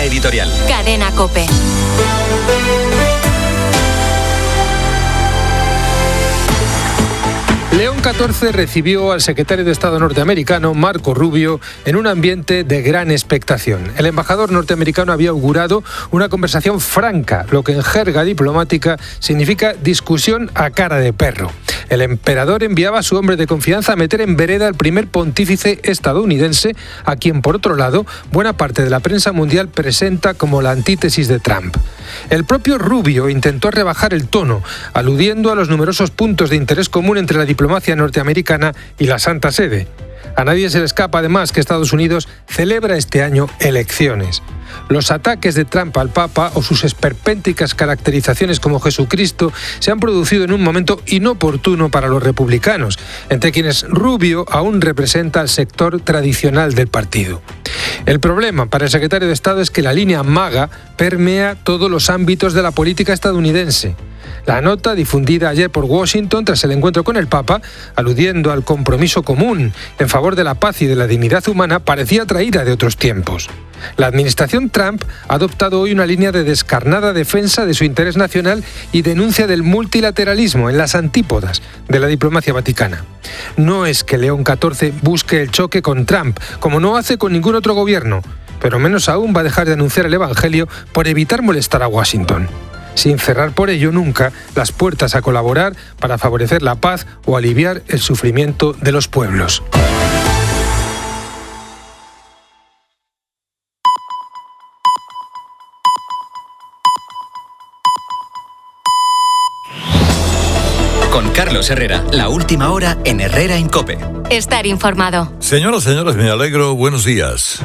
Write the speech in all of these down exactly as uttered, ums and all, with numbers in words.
editorial. Cadena COPE. León catorce recibió al secretario de Estado norteamericano, Marco Rubio, en un ambiente de gran expectación. El embajador norteamericano había augurado una conversación franca, lo que en jerga diplomática significa discusión a cara de perro. El emperador enviaba a su hombre de confianza a meter en vereda al primer pontífice estadounidense, a quien, por otro lado, buena parte de la prensa mundial presenta como la antítesis de Trump. El propio Rubio intentó rebajar el tono, aludiendo a los numerosos puntos de interés común entre la diplomacia norteamericana y la Santa Sede. A nadie se le escapa, además, que Estados Unidos celebra este año elecciones. Los ataques de Trump al Papa o sus esperpénticas caracterizaciones como Jesucristo se han producido en un momento inoportuno para los republicanos, entre quienes Rubio aún representa al sector tradicional del partido. El problema para el secretario de Estado es que la línea MAGA permea todos los ámbitos de la política estadounidense. La nota, difundida ayer por Washington tras el encuentro con el Papa, aludiendo al compromiso común en favor de la paz y de la dignidad humana, parecía traída de otros tiempos. La administración Trump ha adoptado hoy una línea de descarnada defensa de su interés nacional y denuncia del multilateralismo en las antípodas de la diplomacia vaticana. No es que León catorce busque el choque con Trump, como no hace con ningún otro gobierno, pero menos aún va a dejar de anunciar el Evangelio por evitar molestar a Washington, sin cerrar por ello nunca las puertas a colaborar para favorecer la paz o aliviar el sufrimiento de los pueblos. Con Carlos Herrera, la última hora en Herrera en COPE. Estar informado. Señoras, señores, me alegro. Buenos días.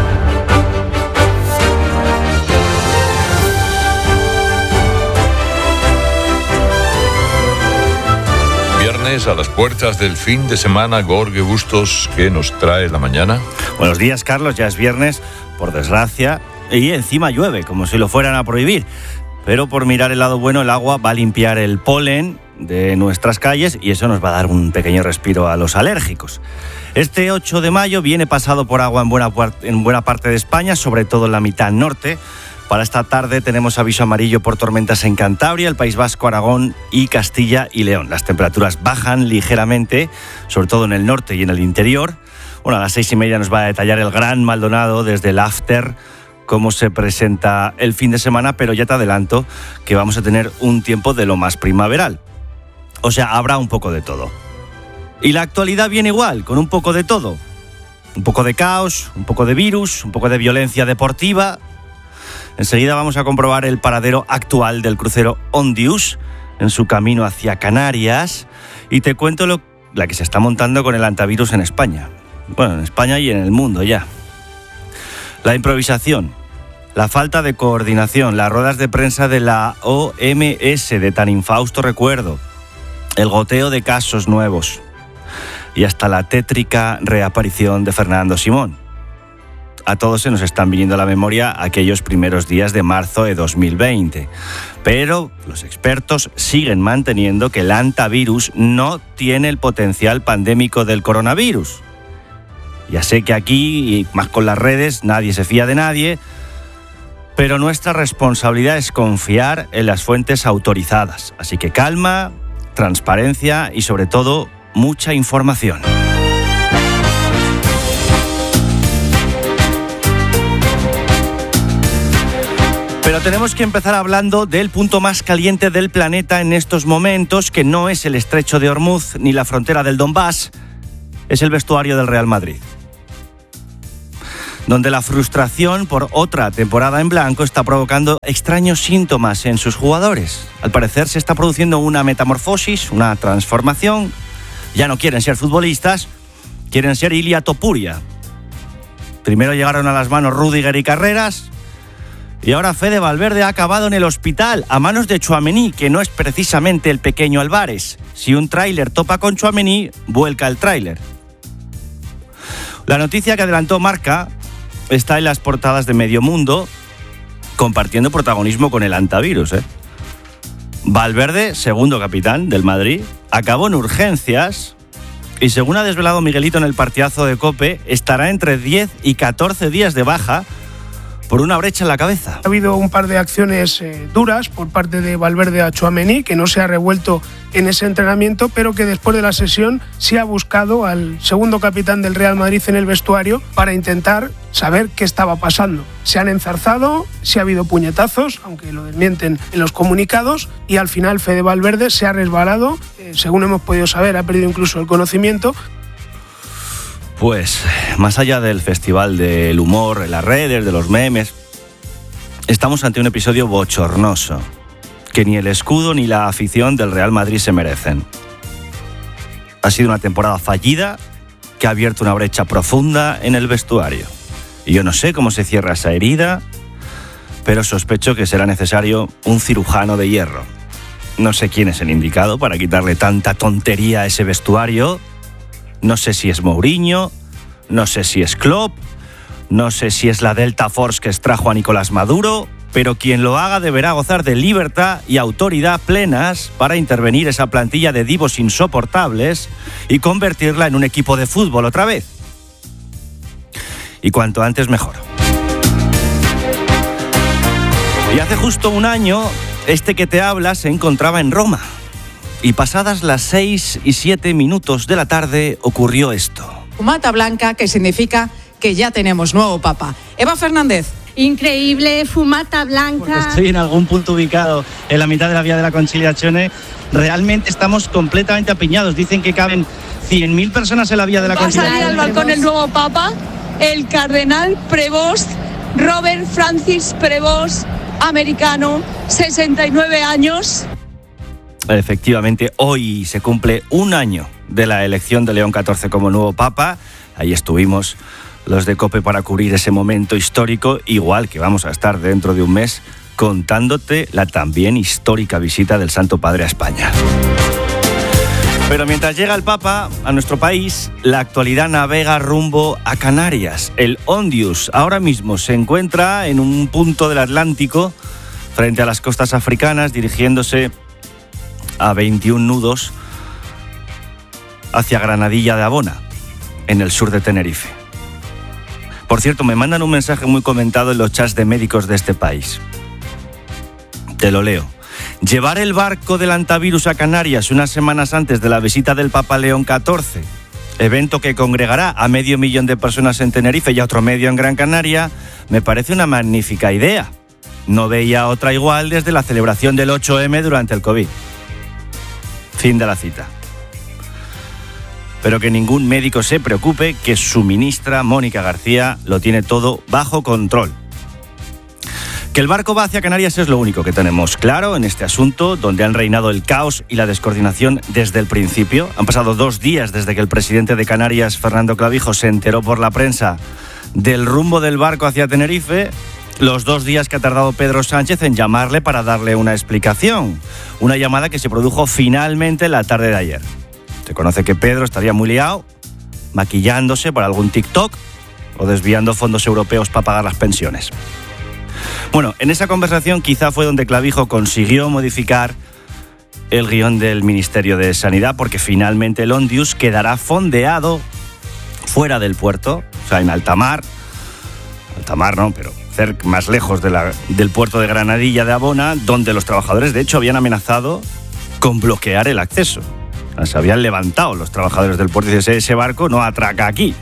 Viernes a las puertas del fin de semana. Jorge Bustos, ¿qué nos trae la mañana? Buenos días, Carlos. Ya es viernes, por desgracia, y encima llueve, como si lo fueran a prohibir. Pero por mirar el lado bueno, el agua va a limpiar el polen de nuestras calles y eso nos va a dar un pequeño respiro a los alérgicos. Este ocho de mayo viene pasado por agua en buena, en buena parte de España, sobre todo en la mitad norte. Para esta tarde tenemos aviso amarillo por tormentas en Cantabria, el País Vasco, Aragón y Castilla y León. Las temperaturas bajan ligeramente, sobre todo en el norte y en el interior. Bueno, a las seis y media nos va a detallar el gran Maldonado desde el After cómo se presenta el fin de semana, pero ya te adelanto que vamos a tener un tiempo de lo más primaveral. O sea, habrá un poco de todo. Y la actualidad viene igual, con un poco de todo. Un poco de caos, un poco de virus, un poco de violencia deportiva. Enseguida vamos a comprobar el paradero actual del crucero Ondius en su camino hacia Canarias. Y te cuento lo, la que se está montando con el antivirus en España. Bueno, en España y en el mundo ya. La improvisación, la falta de coordinación, las ruedas de prensa de la O M S de tan infausto recuerdo, el goteo de casos nuevos y hasta la tétrica reaparición de Fernando Simón. A todos se nos están viniendo a la memoria aquellos primeros días de marzo de dos mil veinte. Pero los expertos siguen manteniendo que el antivirus no tiene el potencial pandémico del coronavirus. Ya sé que aquí, y más con las redes, nadie se fía de nadie, pero nuestra responsabilidad es confiar en las fuentes autorizadas. Así que calma, transparencia y sobre todo mucha información. Pero tenemos que empezar hablando del punto más caliente del planeta en estos momentos, que no es el estrecho de Hormuz ni la frontera del Donbass, es el vestuario del Real Madrid, donde la frustración por otra temporada en blanco está provocando extraños síntomas en sus jugadores. Al parecer se está produciendo una metamorfosis, una transformación. Ya no quieren ser futbolistas, quieren ser Ilia Topuria. Primero llegaron a las manos Rüdiger y Carreras, y ahora Fede Valverde ha acabado en el hospital a manos de Tchouaméni, que no es precisamente el pequeño Álvarez. Si un tráiler topa con Tchouaméni, vuelca el tráiler. La noticia que adelantó Marca está en las portadas de Medio Mundo, compartiendo protagonismo con el antivirus, ¿eh? Valverde, segundo capitán del Madrid, acabó en urgencias y, según ha desvelado Miguelito en el partidazo de COPE, estará entre diez y catorce días de baja por una brecha en la cabeza. Ha habido un par de acciones eh, duras por parte de Valverde a Tchouaméni, que no se ha revuelto en ese entrenamiento, pero que después de la sesión sí ha buscado al segundo capitán del Real Madrid en el vestuario para intentar saber qué estaba pasando. Se han enzarzado, sí ha habido puñetazos, aunque lo desmienten en los comunicados, y al final Fede Valverde se ha resbalado, eh, según hemos podido saber, ha perdido incluso el conocimiento. Pues, más allá del festival del humor, en las redes, de los memes, estamos ante un episodio bochornoso, que ni el escudo ni la afición del Real Madrid se merecen. Ha sido una temporada fallida que ha abierto una brecha profunda en el vestuario. Y yo no sé cómo se cierra esa herida, pero sospecho que será necesario un cirujano de hierro. No sé quién es el indicado para quitarle tanta tontería a ese vestuario. No sé si es Mourinho, no sé si es Klopp, no sé si es la Delta Force que extrajo a Nicolás Maduro, pero quien lo haga deberá gozar de libertad y autoridad plenas para intervenir esa plantilla de divos insoportables y convertirla en un equipo de fútbol otra vez. Y cuanto antes mejor. Y hace justo un año, este que te habla se encontraba en Roma. Y pasadas las seis y siete minutos de la tarde ocurrió esto. Fumata blanca, que significa que ya tenemos nuevo papa. Eva Fernández. Increíble, fumata blanca. Porque estoy en algún punto ubicado en la mitad de la vía de la Conciliazione. Realmente estamos completamente apiñados. Dicen que caben cien mil personas en la vía de la Conciliazione. Va a salir al balcón el nuevo papa, el cardenal Prevost, Robert Francis Prevost, americano, sesenta y nueve años. Efectivamente, hoy se cumple un año de la elección de León catorce como nuevo papa. Ahí estuvimos los de COPE para cubrir ese momento histórico, igual que vamos a estar dentro de un mes contándote la también histórica visita del Santo Padre a España. Pero mientras llega el Papa a nuestro país, la actualidad navega rumbo a Canarias. El Ondius ahora mismo se encuentra en un punto del Atlántico frente a las costas africanas, dirigiéndose a veintiún nudos hacia Granadilla de Abona, en el sur de Tenerife. Por cierto, me mandan un mensaje muy comentado en los chats de médicos de este país. Te lo leo. Llevar el barco del antivirus a Canarias unas semanas antes de la visita del Papa León catorce, evento que congregará a medio millón de personas en Tenerife y a otro medio en Gran Canaria, me parece una magnífica idea. No veía otra igual desde la celebración del ocho eme durante el COVID. Fin de la cita. Pero que ningún médico se preocupe, que su ministra, Mónica García, lo tiene todo bajo control. Que el barco va hacia Canarias es lo único que tenemos claro en este asunto, donde han reinado el caos y la descoordinación desde el principio. Han pasado dos días desde que el presidente de Canarias, Fernando Clavijo, se enteró por la prensa del rumbo del barco hacia Tenerife. Los dos días que ha tardado Pedro Sánchez en llamarle para darle una explicación. Una llamada que se produjo finalmente la tarde de ayer. Se conoce que Pedro estaría muy liado, maquillándose para algún TikTok o desviando fondos europeos para pagar las pensiones. Bueno, en esa conversación quizá fue donde Clavijo consiguió modificar el guión del Ministerio de Sanidad, porque finalmente el Ondius quedará fondeado fuera del puerto, o sea, en alta mar. Alta mar no, pero cerca, más lejos de la, del puerto de Granadilla de Abona, donde los trabajadores de hecho habían amenazado con bloquear el acceso. O sea, se habían levantado los trabajadores del puerto y dicen, ese barco no atraca aquí.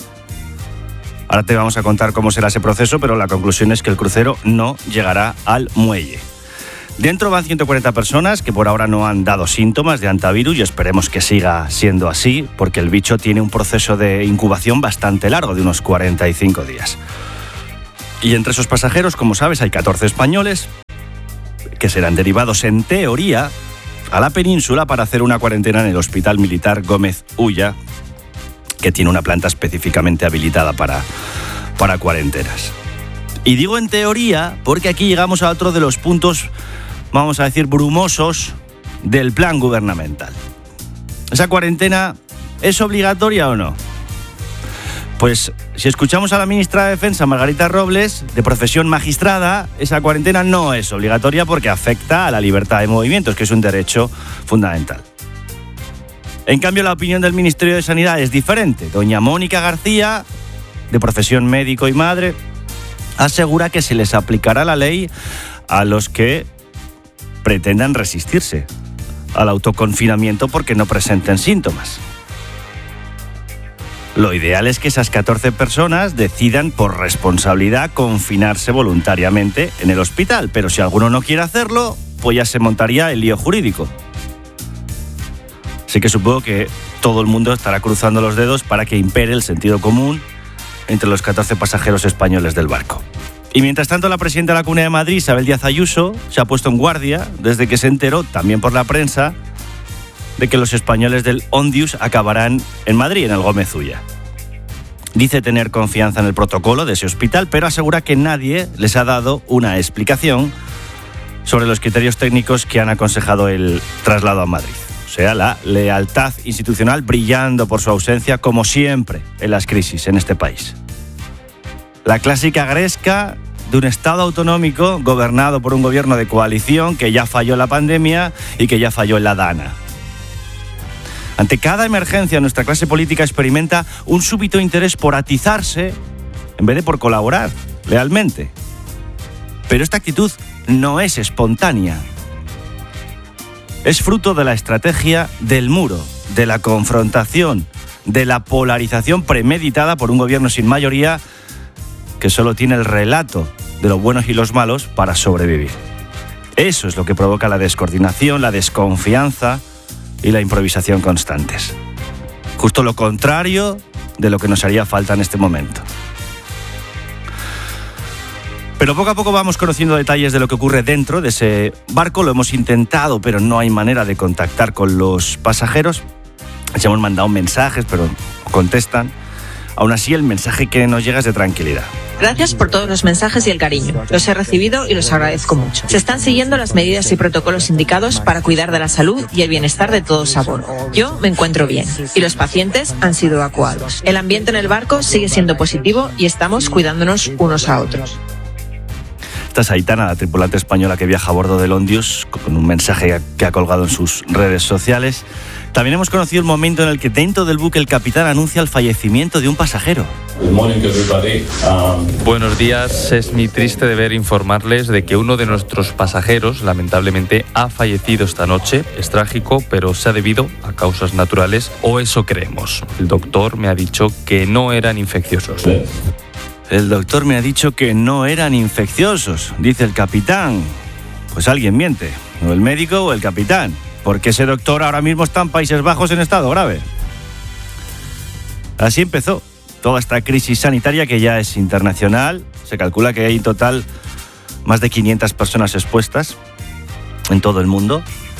Ahora te vamos a contar cómo será ese proceso, pero la conclusión es que el crucero no llegará al muelle. Dentro van ciento cuarenta personas que por ahora no han dado síntomas de antivirus y esperemos que siga siendo así, porque el bicho tiene un proceso de incubación bastante largo, de unos cuarenta y cinco días. Y entre esos pasajeros, como sabes, hay catorce españoles que serán derivados en teoría a la península para hacer una cuarentena en el Hospital Militar Gómez Ulla, que tiene una planta específicamente habilitada para, para cuarentenas. Y digo en teoría porque aquí llegamos a otro de los puntos, vamos a decir, brumosos del plan gubernamental. ¿Esa cuarentena es obligatoria o no? Pues si escuchamos a la ministra de Defensa, Margarita Robles, de profesión magistrada, esa cuarentena no es obligatoria porque afecta a la libertad de movimientos, que es un derecho fundamental. En cambio, la opinión del Ministerio de Sanidad es diferente. Doña Mónica García, de profesión médico y madre, asegura que se les aplicará la ley a los que pretendan resistirse al autoconfinamiento porque no presenten síntomas. Lo ideal es que esas catorce personas decidan por responsabilidad confinarse voluntariamente en el hospital, pero si alguno no quiere hacerlo, pues ya se montaría el lío jurídico. Así que supongo que todo el mundo estará cruzando los dedos para que impere el sentido común entre los catorce pasajeros españoles del barco. Y mientras tanto, la presidenta de la Comunidad de Madrid, Isabel Díaz Ayuso, se ha puesto en guardia desde que se enteró, también por la prensa, de que los españoles del Ondius acabarán en Madrid, en el Gómez Ulla. Dice tener confianza en el protocolo de ese hospital, pero asegura que nadie les ha dado una explicación sobre los criterios técnicos que han aconsejado el traslado a Madrid. O sea, la lealtad institucional brillando por su ausencia, como siempre en las crisis en este país. La clásica gresca de un Estado autonómico gobernado por un gobierno de coalición que ya falló en la pandemia y que ya falló en la Dana. Ante cada emergencia, nuestra clase política experimenta un súbito interés por atizarse en vez de por colaborar lealmente. Pero esta actitud no es espontánea. Es fruto de la estrategia del muro, de la confrontación, de la polarización premeditada por un gobierno sin mayoría que solo tiene el relato de los buenos y los malos para sobrevivir. Eso es lo que provoca la descoordinación, la desconfianza y la improvisación constantes. Justo lo contrario de lo que nos haría falta en este momento. Pero poco a poco vamos conociendo detalles de lo que ocurre dentro de ese barco. Lo hemos intentado, pero no hay manera de contactar con los pasajeros. Les hemos mandado mensajes, pero no contestan. Aún así, el mensaje que nos llega es de tranquilidad. Gracias por todos los mensajes y el cariño. Los he recibido y los agradezco mucho. Se están siguiendo las medidas y protocolos indicados para cuidar de la salud y el bienestar de todos a bordo. Yo me encuentro bien y los pacientes han sido evacuados. El ambiente en el barco sigue siendo positivo y estamos cuidándonos unos a otros. Esta es Aitana, la tripulante española que viaja a bordo del Ondius, con un mensaje que ha colgado en sus redes sociales. También hemos conocido el momento en el que dentro del buque el capitán anuncia el fallecimiento de un pasajero. Buenos días, es muy triste deber informarles de que uno de nuestros pasajeros lamentablemente ha fallecido esta noche. Es trágico, pero se ha debido a causas naturales, o eso creemos. El doctor me ha dicho que no eran infecciosos. El doctor me ha dicho que no eran infecciosos, dice el capitán. Pues alguien miente, o el médico o el capitán, porque ese doctor ahora mismo está en Países Bajos en estado grave. Así empezó toda esta crisis sanitaria que ya es internacional. Se calcula que hay en total más de quinientas personas expuestas en todo el mundo.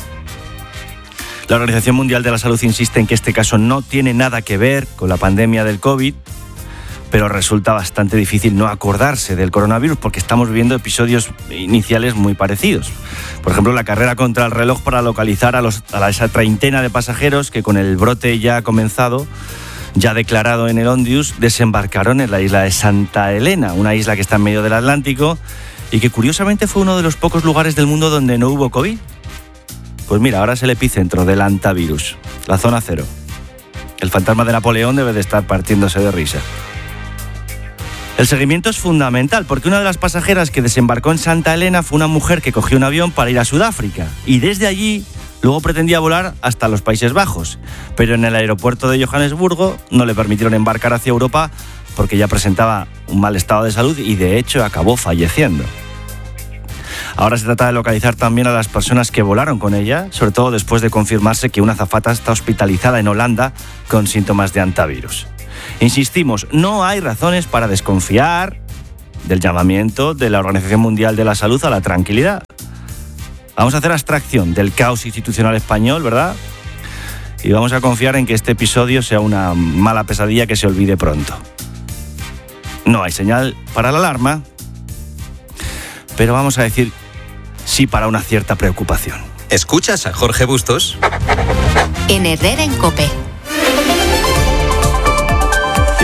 La Organización Mundial de la Salud insiste en que este caso no tiene nada que ver con la pandemia del COVID, pero resulta bastante difícil no acordarse del coronavirus porque estamos viviendo episodios iniciales muy parecidos. Por ejemplo, la carrera contra el reloj para localizar a, los, a esa treintena de pasajeros que con el brote ya comenzado, ya declarado en el Ondius, desembarcaron en la isla de Santa Elena, una isla que está en medio del Atlántico y que curiosamente fue uno de los pocos lugares del mundo donde no hubo COVID. Pues mira, ahora es el epicentro del antivirus, la zona cero. El fantasma de Napoleón debe de estar partiéndose de risa. El seguimiento es fundamental porque una de las pasajeras que desembarcó en Santa Elena fue una mujer que cogió un avión para ir a Sudáfrica y desde allí luego pretendía volar hasta los Países Bajos, pero en el aeropuerto de Johannesburgo no le permitieron embarcar hacia Europa porque ya presentaba un mal estado de salud y de hecho acabó falleciendo. Ahora se trata de localizar también a las personas que volaron con ella, sobre todo después de confirmarse que una azafata está hospitalizada en Holanda con síntomas de antivirus. Insistimos, no hay razones para desconfiar del llamamiento de la Organización Mundial de la Salud a la tranquilidad. Vamos a hacer abstracción del caos institucional español, ¿verdad? Y vamos a confiar en que este episodio sea una mala pesadilla que se olvide pronto. No hay señal para la alarma, pero vamos a decir sí para una cierta preocupación. ¿Escuchas a Jorge Bustos? En Herrera en COPE.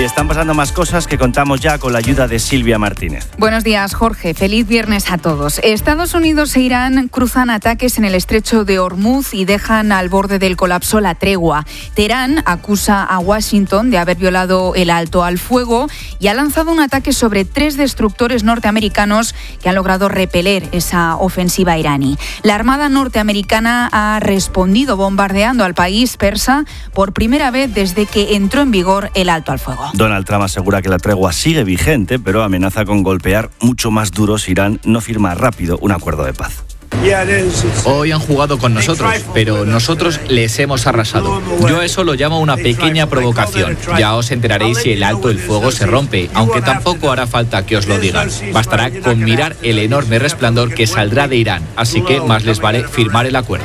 Y están pasando más cosas que contamos ya con la ayuda de Silvia Martínez. Buenos días, Jorge. Feliz viernes a todos. Estados Unidos e Irán cruzan ataques en el estrecho de Hormuz y dejan al borde del colapso la tregua. Teherán acusa a Washington de haber violado el alto al fuego y ha lanzado un ataque sobre tres destructores norteamericanos que han logrado repeler esa ofensiva iraní. La Armada norteamericana ha respondido bombardeando al país persa por primera vez desde que entró en vigor el alto al fuego. Donald Trump asegura que la tregua sigue vigente, pero amenaza con golpear mucho más duro si Irán no firma rápido un acuerdo de paz. Hoy han jugado con nosotros, pero nosotros les hemos arrasado. Yo a eso lo llamo una pequeña provocación. Ya os enteraréis si el alto del fuego se rompe, aunque tampoco hará falta que os lo digan. Bastará con mirar el enorme resplandor que saldrá de Irán, así que más les vale firmar el acuerdo.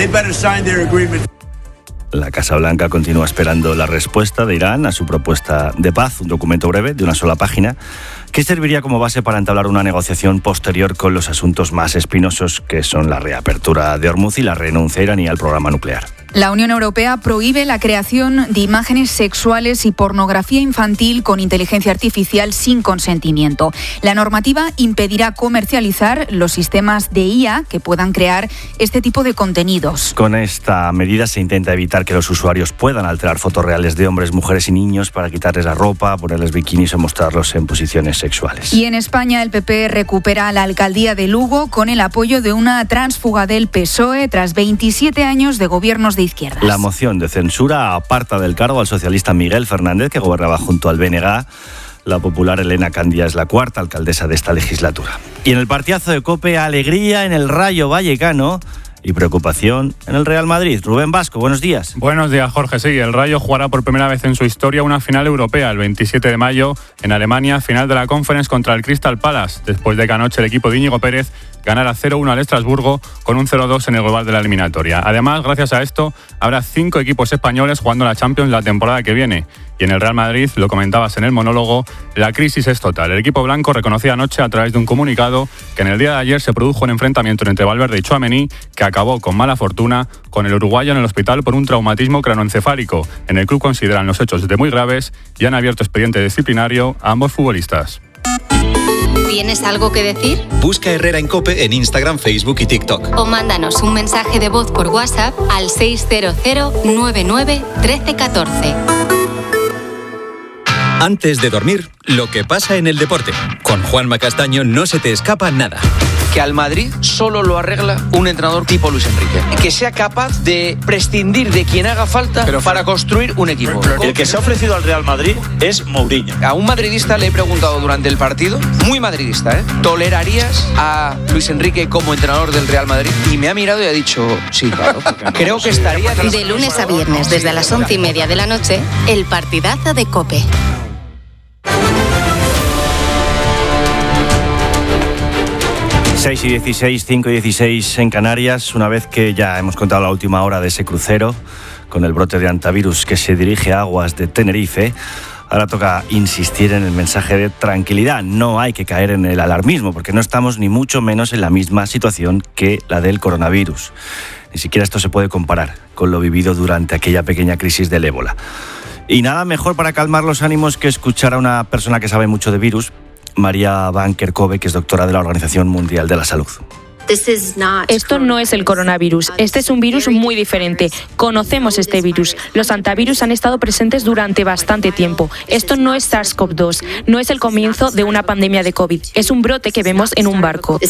La Casa Blanca continúa esperando la respuesta de Irán a su propuesta de paz, un documento breve de una sola página, que serviría como base para entablar una negociación posterior con los asuntos más espinosos, que son la reapertura de Hormuz y la renuncia iraní al programa nuclear. La Unión Europea prohíbe la creación de imágenes sexuales y pornografía infantil con inteligencia artificial sin consentimiento. La normativa impedirá comercializar los sistemas de I A que puedan crear este tipo de contenidos. Con esta medida se intenta evitar que los usuarios puedan alterar fotos reales de hombres, mujeres y niños para quitarles la ropa, ponerles bikinis o mostrarlos en posiciones sexuales. Y en España el P P recupera la alcaldía de Lugo con el apoyo de una tránsfuga del P S O E tras veintisiete años de gobiernos de izquierdas. La moción de censura aparta del cargo al socialista Miguel Fernández, que gobernaba junto al B N G. La popular Elena Candia es la cuarta alcaldesa de esta legislatura. Y en el partidazo de COPE, alegría en el Rayo Vallecano y preocupación en el Real Madrid. Rubén Vasco, buenos días. Buenos días, Jorge. Sí, el Rayo jugará por primera vez en su historia una final europea el veintisiete de mayo en Alemania, final de la Conference contra el Crystal Palace, después de que anoche el equipo de Íñigo Pérez ganara cero uno al Estrasburgo con un cero dos en el global de la eliminatoria. Además, gracias a esto, habrá cinco equipos españoles jugando la Champions la temporada que viene. Y en el Real Madrid, lo comentabas en el monólogo, la crisis es total. El equipo blanco reconocía anoche a través de un comunicado que en el día de ayer se produjo un enfrentamiento entre Valverde y Tchouaméni que acabó con mala fortuna con el uruguayo en el hospital por un traumatismo cranoencefálico. En el club consideran los hechos de muy graves y han abierto expediente disciplinario a ambos futbolistas. ¿Tienes algo que decir? Busca Herrera en COPE en Instagram, Facebook y TikTok. O mándanos un mensaje de voz por WhatsApp al seis cero cero nueve nueve uno tres uno cuatro. Antes de dormir, lo que pasa en el deporte. Con Juanma Castaño no se te escapa nada. Que al Madrid solo lo arregla un entrenador tipo Luis Enrique. Que sea capaz de prescindir de quien haga falta pero, para construir un equipo. El que se ha ofrecido al Real Madrid es Mourinho. A un madridista le he preguntado durante el partido, muy madridista, ¿eh? ¿Tolerarías a Luis Enrique como entrenador del Real Madrid? Y me ha mirado y ha dicho, sí, claro. Creo que estaría... De lunes a viernes, desde las once y media de la noche, el partidazo de COPE. seis y dieciséis, cinco y dieciséis en Canarias, una vez que ya hemos contado la última hora de ese crucero con el brote de hantavirus que se dirige a aguas de Tenerife. Ahora toca insistir en el mensaje de tranquilidad. No hay que caer en el alarmismo, porque no estamos ni mucho menos en la misma situación que la del coronavirus. Ni siquiera esto se puede comparar con lo vivido durante aquella pequeña crisis del ébola. Y nada mejor para calmar los ánimos que escuchar a una persona que sabe mucho de virus, María Van Kerkhove, que es doctora de la Organización Mundial de la Salud. Esto no es el coronavirus, este es un virus muy diferente. Conocemos este virus. Los hantavirus han estado presentes durante bastante tiempo. Esto no es SARS CoV dos, no es el comienzo de una pandemia de COVID, es un brote que vemos en un barco.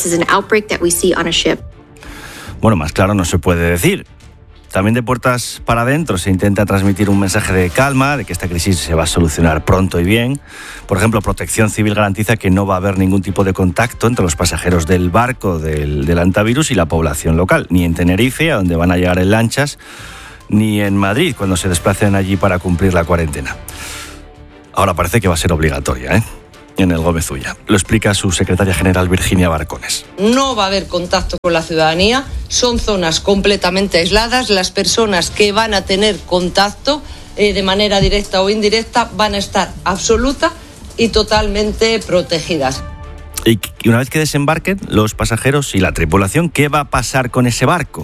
Bueno, más claro no se puede decir. También de puertas para adentro se intenta transmitir un mensaje de calma, de que esta crisis se va a solucionar pronto y bien. Por ejemplo, Protección Civil garantiza que no va a haber ningún tipo de contacto entre los pasajeros del barco del, del hantavirus y la población local, ni en Tenerife, a donde van a llegar en lanchas, ni en Madrid, cuando se desplacen allí para cumplir la cuarentena. Ahora parece que va a ser obligatoria, ¿eh? En el Gómez Ulla. Lo explica su secretaria general Virginia Barcones. No va a haber contacto con la ciudadanía, son zonas completamente aisladas. Las personas que van a tener contacto eh, de manera directa o indirecta van a estar absoluta y totalmente protegidas. Y una vez que desembarquen los pasajeros y la tripulación, ¿qué va a pasar con ese barco?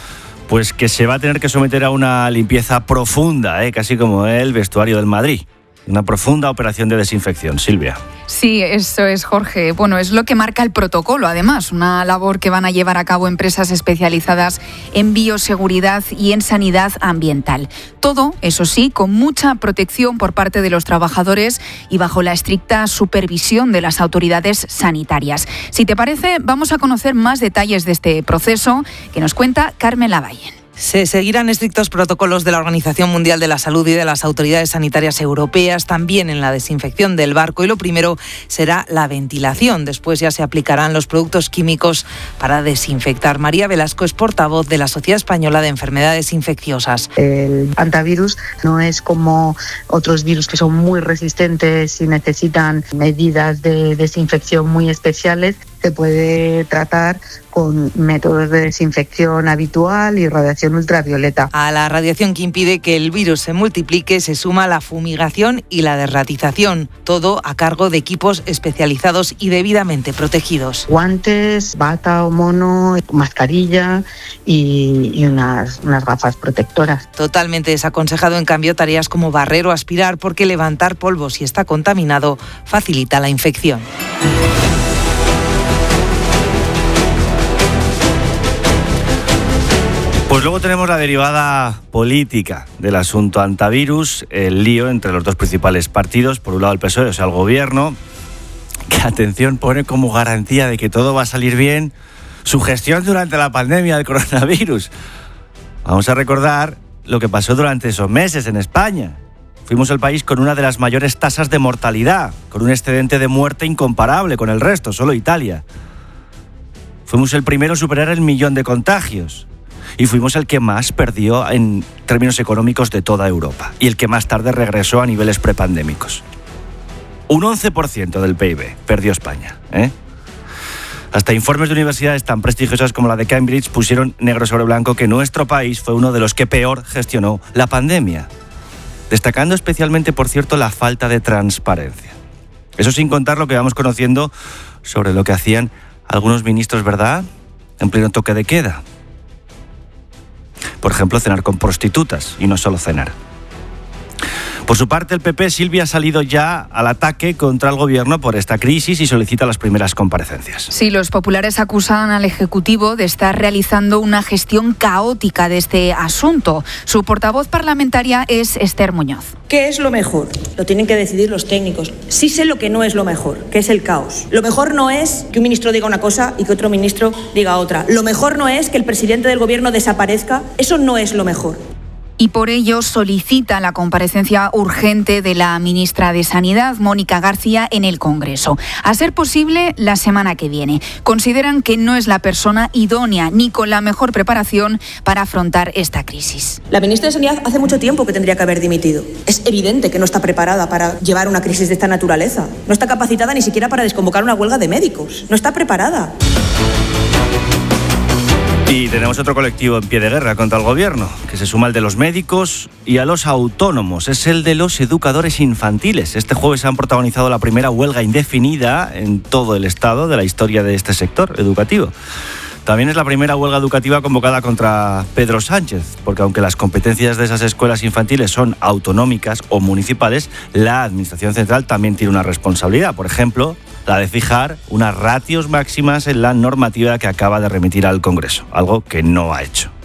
Pues que se va a tener que someter a una limpieza profunda, ¿eh? Casi como el vestuario del Madrid. Una profunda operación de desinfección. Silvia. Sí, eso es, Jorge. Bueno, es lo que marca el protocolo, además, una labor que van a llevar a cabo empresas especializadas en bioseguridad y en sanidad ambiental. Todo, eso sí, con mucha protección por parte de los trabajadores y bajo la estricta supervisión de las autoridades sanitarias. Si te parece, vamos a conocer más detalles de este proceso que nos cuenta Carmen Lavalle. Se seguirán estrictos protocolos de la Organización Mundial de la Salud y de las autoridades sanitarias europeas, también en la desinfección del barco, y lo primero será la ventilación. Después ya se aplicarán los productos químicos para desinfectar. María Velasco es portavoz de la Sociedad Española de Enfermedades Infecciosas. El hantavirus no es como otros virus que son muy resistentes y necesitan medidas de desinfección muy especiales. Se puede tratar con métodos de desinfección habitual y radiación ultravioleta. A la radiación que impide que el virus se multiplique se suma la fumigación y la derratización, todo a cargo de equipos especializados y debidamente protegidos. Guantes, bata o mono, mascarilla y, y unas, unas gafas protectoras. Totalmente desaconsejado, en cambio, tareas como barrer o aspirar, porque levantar polvo si está contaminado facilita la infección. Pues luego tenemos la derivada política del asunto hantavirus, el lío entre los dos principales partidos. Por un lado el P S O E, o sea, el gobierno, que, atención, pone como garantía de que todo va a salir bien su gestión durante la pandemia del coronavirus. Vamos a recordar lo que pasó durante esos meses en España. Fuimos el país con una de las mayores tasas de mortalidad, con un excedente de muerte incomparable con el resto, solo Italia. Fuimos el primero en superar el millón de contagios. Y fuimos el que más perdió en términos económicos de toda Europa y el que más tarde regresó a niveles prepandémicos. Un once por ciento del P I B perdió España, ¿eh? Hasta informes de universidades tan prestigiosas como la de Cambridge pusieron negro sobre blanco que nuestro país fue uno de los que peor gestionó la pandemia, destacando especialmente, por cierto, la falta de transparencia. Eso sin contar lo que vamos conociendo sobre lo que hacían algunos ministros, ¿verdad?, en pleno toque de queda. Por ejemplo, cenar con prostitutas, y no solo cenar. Por su parte, el P P, Silvia, ha salido ya al ataque contra el gobierno por esta crisis y solicita las primeras comparecencias. Sí, los populares acusan al Ejecutivo de estar realizando una gestión caótica de este asunto. Su portavoz parlamentaria es Esther Muñoz. ¿Qué es lo mejor? Lo tienen que decidir los técnicos. Sí sé lo que no es lo mejor, que es el caos. Lo mejor no es que un ministro diga una cosa y que otro ministro diga otra. Lo mejor no es que el presidente del gobierno desaparezca. Eso no es lo mejor. Y por ello solicita la comparecencia urgente de la ministra de Sanidad, Mónica García, en el Congreso. A ser posible, la semana que viene. Consideran que no es la persona idónea ni con la mejor preparación para afrontar esta crisis. La ministra de Sanidad hace mucho tiempo que tendría que haber dimitido. Es evidente que no está preparada para llevar una crisis de esta naturaleza. No está capacitada ni siquiera para desconvocar una huelga de médicos. No está preparada. Y tenemos otro colectivo en pie de guerra contra el gobierno, que se suma al de los médicos y a los autónomos. Es el de los educadores infantiles. Este jueves han protagonizado la primera huelga indefinida en todo el estado de la historia de este sector educativo. También es la primera huelga educativa convocada contra Pedro Sánchez, porque aunque las competencias de esas escuelas infantiles son autonómicas o municipales, la Administración Central también tiene una responsabilidad. Por ejemplo, la de fijar unas ratios máximas en la normativa que acaba de remitir al Congreso, algo que no ha hecho.